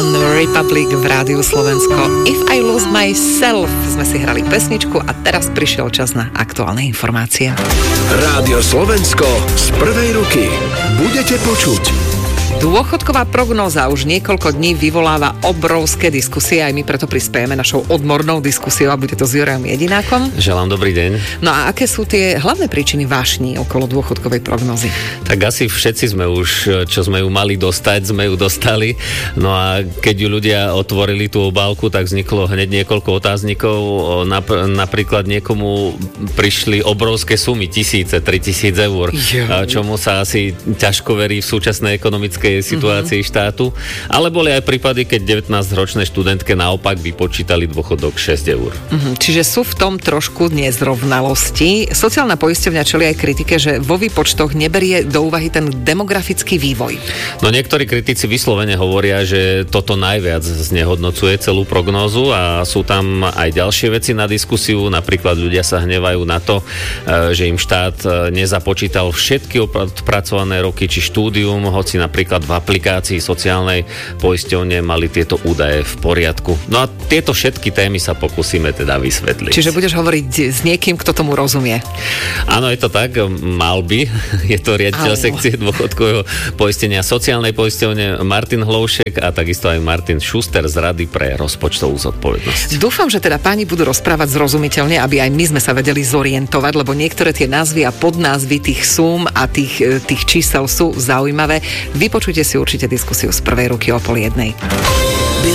One Republic v Rádiu Slovensko. If I Lose Myself sme si hrali pesničku a teraz prišiel čas na aktuálne informácie. Rádio Slovensko z prvej ruky. Budete počuť. Dôchodková prognóza už niekoľko dní vyvoláva obrovské diskusie, aj my preto prispiejeme našou odbornou diskusiou a bude to s Jurajom Jedinákom. Želám dobrý deň. No a aké sú tie hlavné príčiny vášni okolo dôchodkovej prognózy? Tak asi všetci sme už, čo sme ju mali dostať, sme ju dostali. No a keď ju ľudia otvorili tú obálku, tak vzniklo hneď niekoľko otáznikov. Napríklad niekomu prišli obrovské sumy, 3,000 eur, čomu sa asi ťažko verí v súčasnej ekonomickej situácii štátu. Ale boli aj prípady, keď 19-ročné študentke naopak vypočítali dôchodok 6 eur. Čiže sú v tom trošku nezrovnalosti. Sociálna poisťovňa čelí aj kritike, že vo výpočtoch neberie do úvahy ten demografický vývoj. No niektorí kritici vyslovene hovoria, že toto najviac znehodnocuje celú prognózu a sú tam aj ďalšie veci na diskusiu. Napríklad ľudia sa hnevajú na to, že im štát nezapočítal všetky odpracované roky či štúdium, hoci napríklad v aplikácii sociálnej poisťovne mali tieto údaje v poriadku. No a tieto všetky témy sa pokúsime teda vysvetliť. Čiže budeš hovoriť s niekým, kto tomu rozumie. Áno, je to tak, mal by. Je to riaditeľ sekcie dôchodkového poistenia sociálnej poisťovne Martin Hloušek a takisto aj Martin Šuster z Rady pre rozpočtovú zodpovednosť. Dúfam, že teda páni budú rozprávať zrozumiteľne, aby aj my sme sa vedeli zorientovať, lebo niektoré tie názvy a podnázvy tých súm a tých čísel sú zaujímavé. Vypočujte si určite diskusiu z prvej ruky o 12:30.